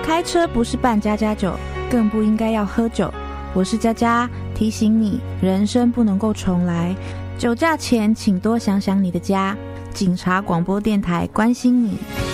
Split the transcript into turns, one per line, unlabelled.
开车不是扮家家酒，更不应该要喝酒。我是佳佳，提醒你，人生不能够重来。酒驾前，请多想想你的家。警察广播电台关心你。